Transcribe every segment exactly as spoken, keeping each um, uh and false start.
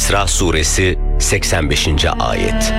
İsra suresi seksen beşinci ayet.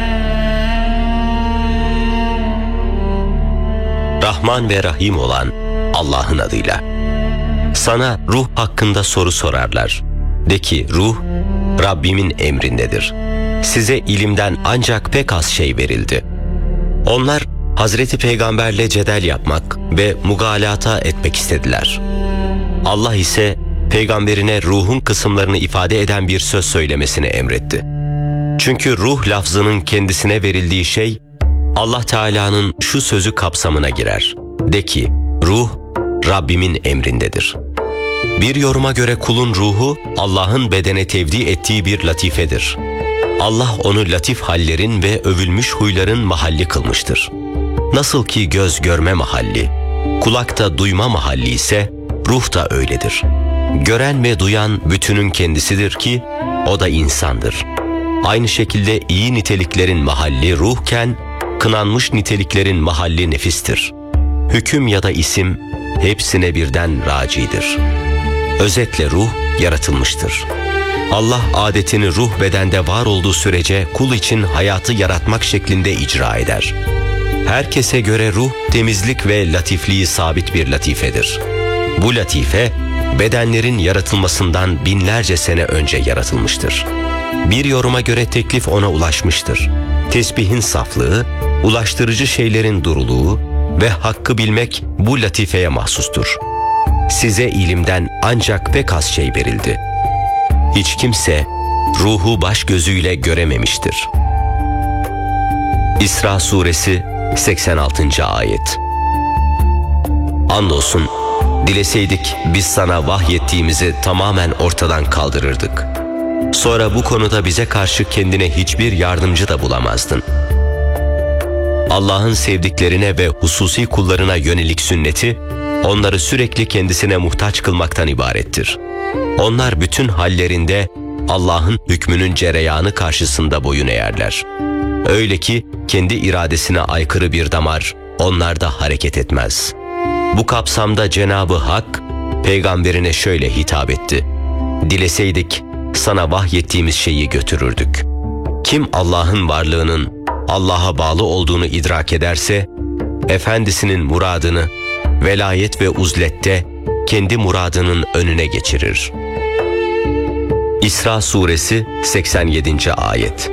Rahman ve Rahim olan Allah'ın adıyla. Sana ruh hakkında soru sorarlar. De ki ruh Rabbimin emrindedir. Size ilimden ancak pek az şey verildi. Onlar Hazreti Peygamberle cedel yapmak ve mugalata etmek istediler. Allah ise peygamberine ruhun kısımlarını ifade eden bir söz söylemesini emretti. Çünkü ruh lafzının kendisine verildiği şey Allah Teala'nın şu sözü kapsamına girer. De ki ruh Rabbimin emrindedir. Bir yoruma göre kulun ruhu Allah'ın bedene tevdi ettiği bir latifedir. Allah onu latif hallerin ve övülmüş huyların mahalli kılmıştır. Nasıl ki göz görme mahalli, kulak da duyma mahalli ise ruh da öyledir. Gören ve duyan bütünün kendisidir ki o da insandır. Aynı şekilde iyi niteliklerin mahalli ruhken kınanmış niteliklerin mahalli nefistir. Hüküm ya da isim hepsine birden racidir. Özetle ruh yaratılmıştır. Allah adetini ruh bedende var olduğu sürece kul için hayatı yaratmak şeklinde icra eder. Herkese göre ruh temizlik ve latifliği sabit bir latifedir. Bu latife bedenlerin yaratılmasından binlerce sene önce yaratılmıştır. Bir yoruma göre teklif ona ulaşmıştır. Tesbihin saflığı, ulaştırıcı şeylerin duruluğu ve hakkı bilmek bu latifeye mahsustur. Size ilimden ancak pek az şey verildi. Hiç kimse ruhu baş gözüyle görememiştir. İsra suresi seksen altıncı ayet. Andolsun dileseydik biz sana vahyettiğimizi tamamen ortadan kaldırırdık. Sonra bu konuda bize karşı kendine hiçbir yardımcı da bulamazdın. Allah'ın sevdiklerine ve hususi kullarına yönelik sünneti, onları sürekli kendisine muhtaç kılmaktan ibarettir. Onlar bütün hallerinde Allah'ın hükmünün cereyanı karşısında boyun eğerler. Öyle ki kendi iradesine aykırı bir damar onlarda hareket etmez. Bu kapsamda Cenab-ı Hak peygamberine şöyle hitap etti. Dileseydik sana vahyettiğimiz şeyi götürürdük. Kim Allah'ın varlığının Allah'a bağlı olduğunu idrak ederse, efendisinin muradını velayet ve uzlette kendi muradının önüne geçirir. İsra suresi seksen yedinci ayet.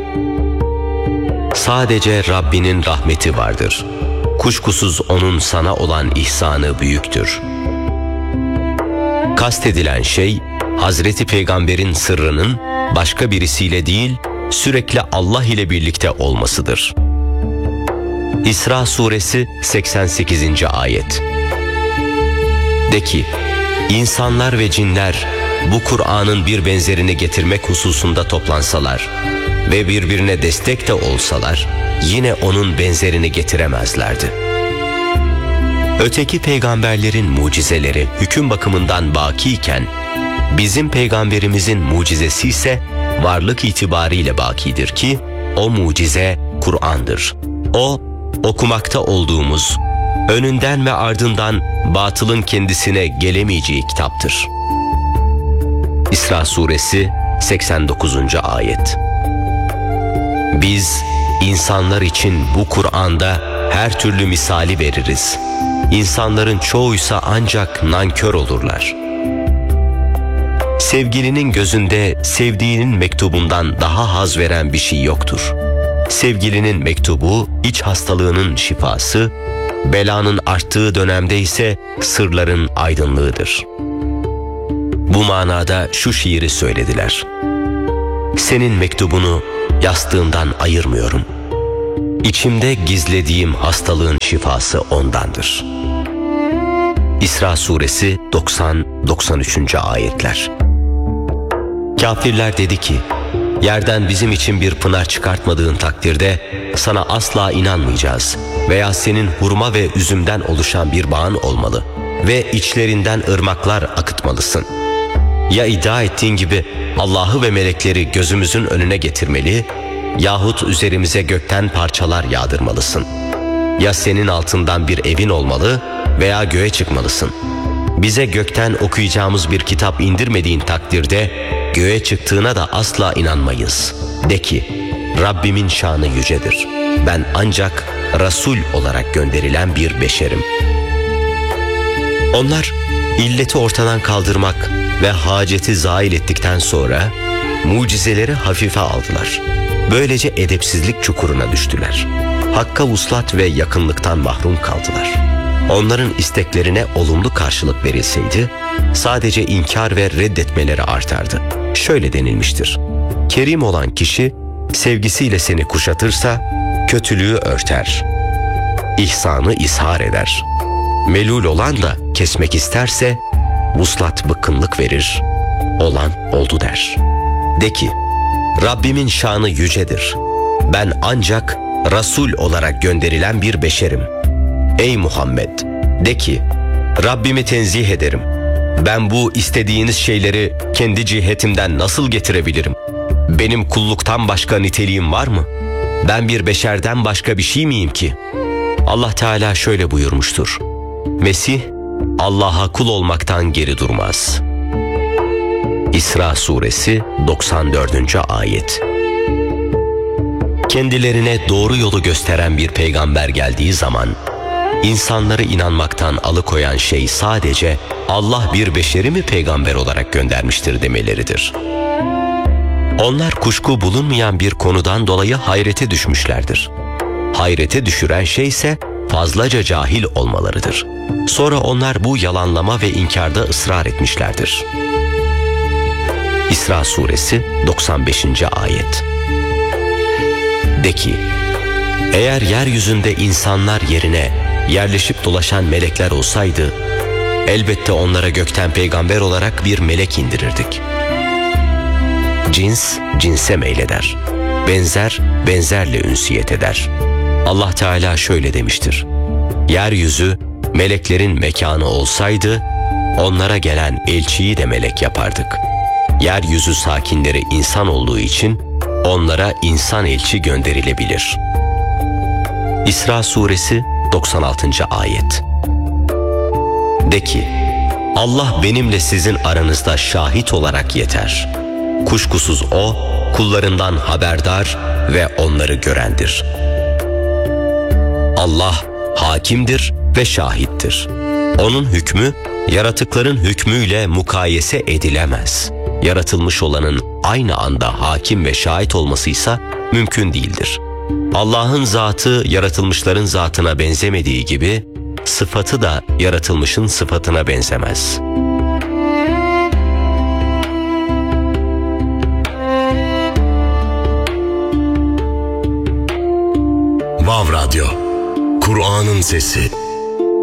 Sadece Rabbinin rahmeti vardır. Kuşkusuz onun sana olan ihsanı büyüktür. Kastedilen şey, Hazreti Peygamber'in sırrının başka birisiyle değil, sürekli Allah ile birlikte olmasıdır. İsra suresi seksen sekizinci ayet. De ki, insanlar ve cinler bu Kur'an'ın bir benzerini getirmek hususunda toplansalar ve birbirine destek de olsalar, yine onun benzerini getiremezlerdi. Öteki peygamberlerin mucizeleri hüküm bakımından bakiyken, bizim peygamberimizin mucizesi ise varlık itibariyle bakidir ki, o mucize Kur'an'dır. O, okumakta olduğumuz, önünden ve ardından batılın kendisine gelemeyeceği kitaptır. İsra suresi seksen dokuzuncu ayet. Biz insanlar için bu Kur'an'da her türlü misali veririz. İnsanların çoğuysa ancak nankör olurlar. Sevgilinin gözünde sevdiğinin mektubundan daha haz veren bir şey yoktur. Sevgilinin mektubu iç hastalığının şifası, belanın arttığı dönemde ise sırların aydınlığıdır. Bu manada şu şiiri söylediler. Senin mektubunu yastığımdan ayırmıyorum. İçimde gizlediğim hastalığın şifası ondandır. İsra suresi doksan doksan üçüncü ayetler. Kafirler dedi ki, yerden bizim için bir pınar çıkartmadığın takdirde sana asla inanmayacağız veya senin hurma ve üzümden oluşan bir bağın olmalı ve içlerinden ırmaklar akıtmalısın. Ya iddia ettiğin gibi Allah'ı ve melekleri gözümüzün önüne getirmeli yahut üzerimize gökten parçalar yağdırmalısın. Ya senin altından bir evin olmalı veya göğe çıkmalısın. bize gökten okuyacağımız bir kitap indirmediğin takdirde göğe çıktığına da asla inanmayız. De ki, Rabbimin şanı yücedir. Ben ancak Resul olarak gönderilen bir beşerim. Onlar illeti ortadan kaldırmak ve haceti zail ettikten sonra mucizeleri hafife aldılar. Böylece edepsizlik çukuruna düştüler. Hakka vuslat ve yakınlıktan mahrum kaldılar. Onların isteklerine olumlu karşılık verilseydi, sadece inkar ve reddetmeleri artardı. Şöyle denilmiştir: kerim olan kişi sevgisiyle seni kuşatırsa kötülüğü örter, ihsanı ishar eder. Melul olan da kesmek isterse vuslat bıkkınlık verir, olan oldu der. De ki, Rabbimin şanı yücedir. Ben ancak Resul olarak gönderilen bir beşerim. Ey Muhammed, de ki, Rabbimi tenzih ederim. Ben bu istediğiniz şeyleri kendi cihetimden nasıl getirebilirim? Benim kulluktan başka niteliğim var mı? Ben bir beşerden başka bir şey miyim ki? Allah Teala şöyle buyurmuştur: Mesih, Allah'a kul olmaktan geri durmaz. İsra suresi doksan dördüncü ayet. Kendilerine doğru yolu gösteren bir peygamber geldiği zaman, insanları inanmaktan alıkoyan şey sadece Allah bir beşeri mi peygamber olarak göndermiştir demeleridir. Onlar kuşku bulunmayan bir konudan dolayı hayrete düşmüşlerdir. Hayrete düşüren şey ise fazlaca cahil olmalarıdır. Sonra onlar bu yalanlama ve inkarda ısrar etmişlerdir. İsra suresi doksan beşinci ayet. De ki, eğer yeryüzünde insanlar yerine yerleşip dolaşan melekler olsaydı, elbette onlara gökten peygamber olarak bir melek indirirdik. Cins, cinse meyleder. Benzer, benzerle ünsiyet eder. Allah Teala şöyle demiştir: yeryüzü meleklerin mekanı olsaydı, onlara gelen elçiyi de melek yapardık. Yeryüzü sakinleri insan olduğu için onlara insan elçi gönderilebilir. İsra suresi doksan altıncı ayet. De ki, Allah benimle sizin aranızda şahit olarak yeter. Kuşkusuz O, kullarından haberdar ve onları görendir. Allah hakimdir ve şahittir. Onun hükmü, yaratıkların hükmüyle mukayese edilemez. Yaratılmış olanın aynı anda hakim ve şahit olmasıysa mümkün değildir. Allah'ın zatı yaratılmışların zatına benzemediği gibi, sıfatı da yaratılmışın sıfatına benzemez. Vav Radyo, Kur'an'ın sesi.